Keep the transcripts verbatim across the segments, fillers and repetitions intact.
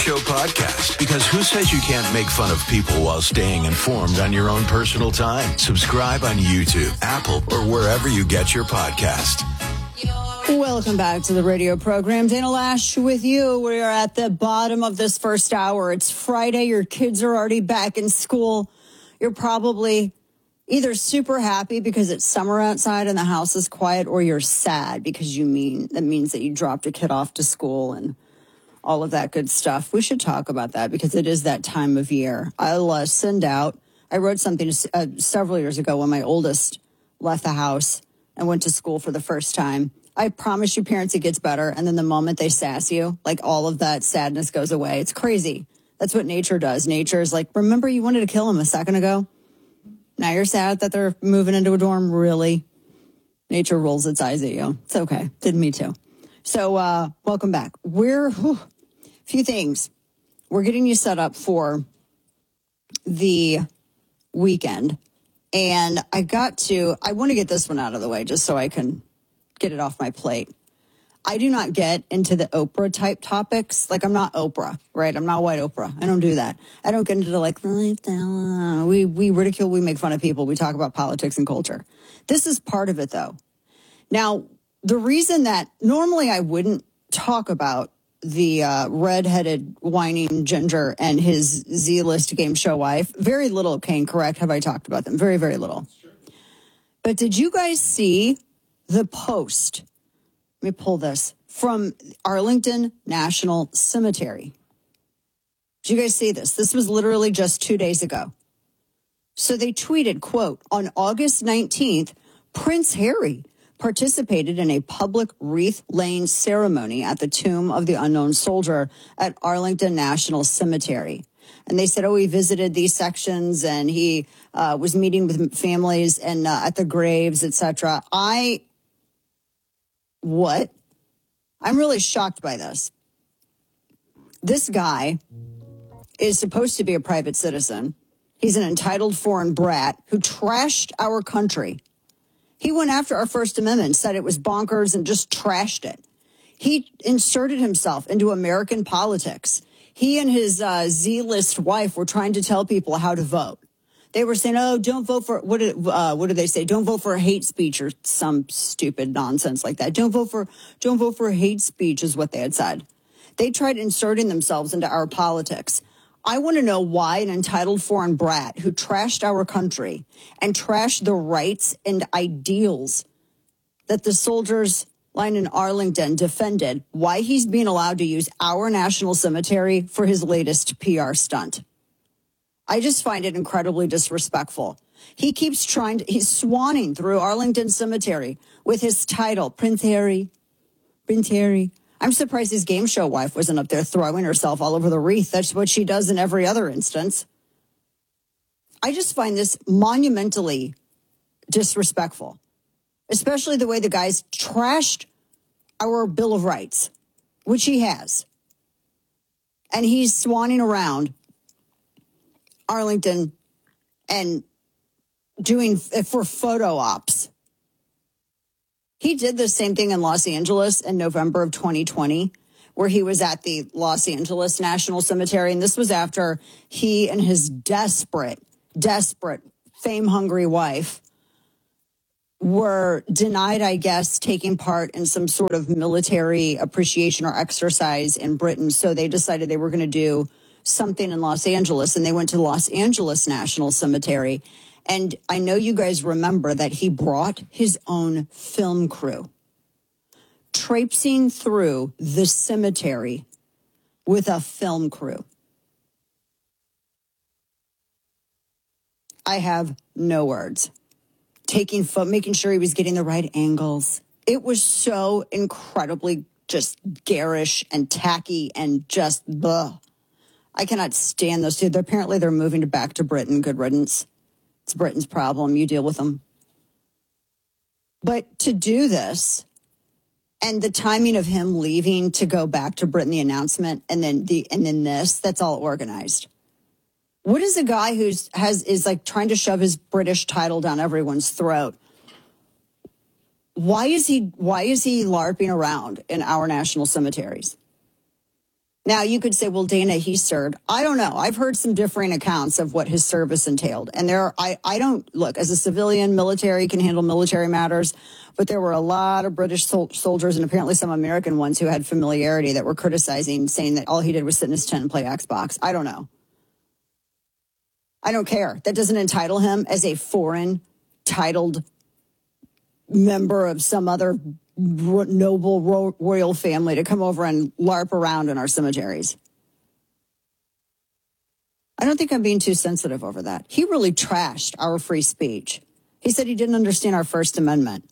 Show podcast, because who says you can't make fun of people while staying informed on your own personal time? Subscribe on YouTube, Apple, or wherever you get your podcast. Welcome back to the radio program. Dana Lash with you. We are at the bottom of this first hour. It's Friday. Your kids are already back in school. You're probably either super happy because it's summer outside and the house is quiet, or you're sad because you mean that means that you dropped a kid off to school and all of that good stuff. We should talk about that because it is that time of year. I'll uh, send out, I wrote something uh, several years ago when my oldest left the house and went to school for the first time. I promise you, parents, it gets better. And then the moment they sass you, like all of that sadness goes away. It's crazy. That's what nature does. Nature is like, remember you wanted to kill him a second ago? Now you're sad that they're moving into a dorm? Really? Nature rolls its eyes at you. It's okay. Did me too. So uh, welcome back. We're, whew, a few things. We're getting you set up for the weekend. And I got to, I want to get this one out of the way just so I can get it off my plate. I do not get into the Oprah type topics. Like, I'm not Oprah, right? I'm not white Oprah. I don't do that. I don't get into the like, we, we ridicule, we make fun of people. We talk about politics and culture. This is part of it, though. Now, the reason that normally I wouldn't talk about the uh, redheaded whining ginger and his Z-list game show wife, very little, Kane, correct, have I talked about them. Very, very little. But did you guys see the post? Let me pull this from Arlington National Cemetery. Did you guys see this? This was literally just two days ago. So they tweeted, quote, on August nineteenth, Prince Harry participated in a public wreath-laying ceremony at the tomb of the unknown soldier at Arlington National Cemetery. And they said, oh, he visited these sections and he uh, was meeting with families and uh, at the graves, et cetera. I, what? I'm really shocked by this. This guy is supposed to be a private citizen. He's an entitled foreign brat who trashed our country. He went after our First Amendment, said it was bonkers, and just trashed it. He inserted himself into American politics. He and his uh, Z-list wife were trying to tell people how to vote. They were saying, oh, don't vote for, what did, uh, what did they say? Don't vote for hate speech or some stupid nonsense like that. Don't vote for, don't vote for hate speech is what they had said. They tried inserting themselves into our politics. I want to know why an entitled foreign brat who trashed our country and trashed the rights and ideals that the soldiers lying in Arlington defended, why he's being allowed to use our national cemetery for his latest P R stunt. I just find it incredibly disrespectful. He keeps trying to, he's swanning through Arlington Cemetery with his title, Prince Harry, Prince Harry. I'm surprised his game show wife wasn't up there throwing herself all over the wreath. That's what she does in every other instance. I just find this monumentally disrespectful, especially the way the guy's trashed our Bill of Rights, which he has. And he's swanning around Arlington and doing for photo ops. He did the same thing in Los Angeles in November of twenty twenty, where he was at the Los Angeles National Cemetery. And this was after he and his desperate, desperate, fame-hungry wife were denied, I guess, taking part in some sort of military appreciation or exercise in Britain. So they decided they were going to do something in Los Angeles, and they went to the Los Angeles National Cemetery. And I know you guys remember that he brought his own film crew, traipsing through the cemetery with a film crew. I have no words. Taking fo- making sure he was getting the right angles. It was so incredibly just garish and tacky and just blah. I cannot stand those two. They're, apparently they're moving to back to Britain. Good riddance. It's Britain's problem. You deal with them. But to do this, and the timing of him leaving to go back to Britain, the announcement, and then the and then this, that's all organized. What is a guy who's has is like trying to shove his British title down everyone's throat? Why is he why is he LARPing around in our national cemeteries? Now, you could say, well, Dana, he served. I don't know. I've heard some differing accounts of what his service entailed. And there, I, I don't, look, as a civilian, military can handle military matters, but there were a lot of British sol- soldiers and apparently some American ones who had familiarity that were criticizing, saying that all he did was sit in his tent and play Xbox. I don't know. I don't care. That doesn't entitle him as a foreign titled member of some other noble ro- royal family to come over and LARP around in our cemeteries. I don't think I'm being too sensitive over that. He really trashed our free speech. He said he didn't understand our First Amendment.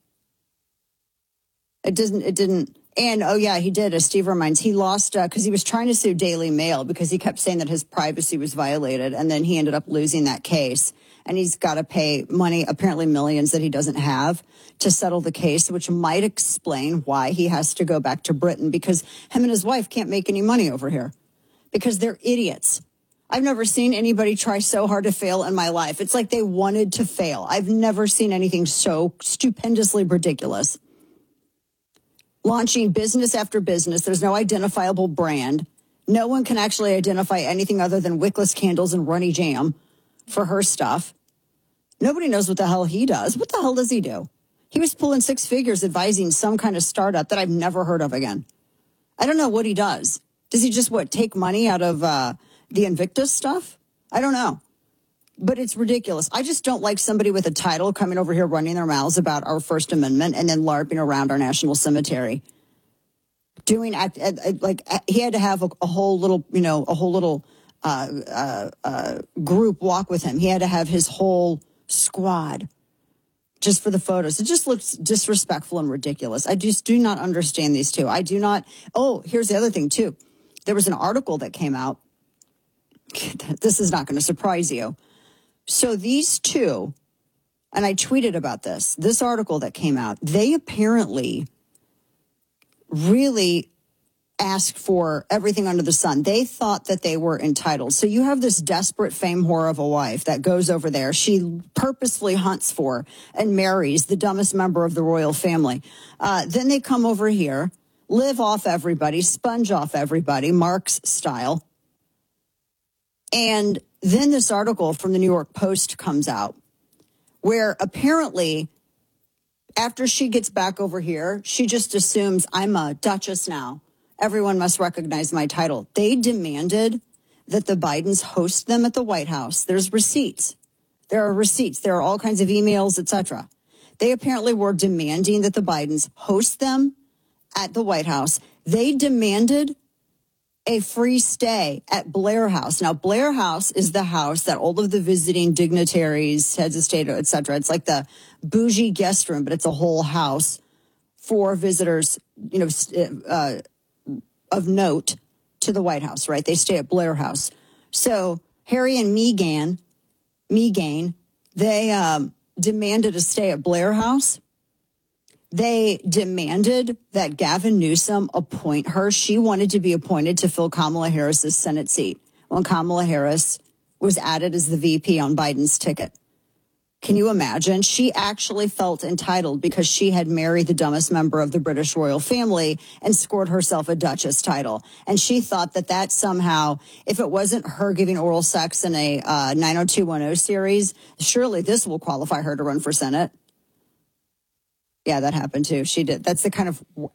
It didn't, it didn't, and oh yeah, he did, as Steve reminds, he lost, because uh, he was trying to sue Daily Mail because he kept saying that his privacy was violated, and then he ended up losing that case. And he's got to pay money, apparently millions that he doesn't have, to settle the case, which might explain why he has to go back to Britain, because him and his wife can't make any money over here because they're idiots. I've never seen anybody try so hard to fail in my life. It's like they wanted to fail. I've never seen anything so stupendously ridiculous. Launching business after business. There's no identifiable brand. No one can actually identify anything other than wickless candles and runny jam for her stuff. Nobody knows what the hell he does. What the hell does he do? He was pulling six figures advising some kind of startup that I've never heard of again. I don't know what he does. Does he just, what, take money out of uh, the Invictus stuff? I don't know. But it's ridiculous. I just don't like somebody with a title coming over here running their mouths about our First Amendment and then LARPing around our national cemetery. Doing, like, he had to have a, a whole little, you know, a whole little uh, uh, uh, group walk with him. He had to have his whole squad just for the photos. It just looks disrespectful and ridiculous. I just do not understand these two. I do not. Oh, here's the other thing, too. There was an article that came out. This is not going to surprise you. So these two, and I tweeted about this, this article that came out, they apparently really asked for everything under the sun. They thought that they were entitled. So you have this desperate fame whore of a wife that goes over there. She purposefully hunts for and marries the dumbest member of the royal family. Uh, then they come over here, live off everybody, sponge off everybody, Marx style. And then this article from the New York Post comes out where apparently after she gets back over here, she just assumes I'm a duchess now. Everyone must recognize my title. They demanded that the Bidens host them at the White House. There's receipts. There are receipts. There are all kinds of emails, et cetera. They apparently were demanding that the Bidens host them at the White House. They demanded a free stay at Blair House. Now, Blair House is the house that all of the visiting dignitaries, heads of state, et cetera, it's like the bougie guest room, but it's a whole house for visitors, you know, uh, of note to the White House, right? They stay at Blair House. So Harry and Meghan, Meghan, they um, demanded a stay at Blair House. They demanded that Gavin Newsom appoint her. She wanted to be appointed to fill Kamala Harris's Senate seat when Kamala Harris was added as the V P on Biden's ticket. Can you imagine? She actually felt entitled because she had married the dumbest member of the British royal family and scored herself a duchess title. And she thought that that somehow, if it wasn't her giving oral sex in a uh, nine oh two one oh series, surely this will qualify her to run for Senate. Yeah, that happened too. She did. That's the kind of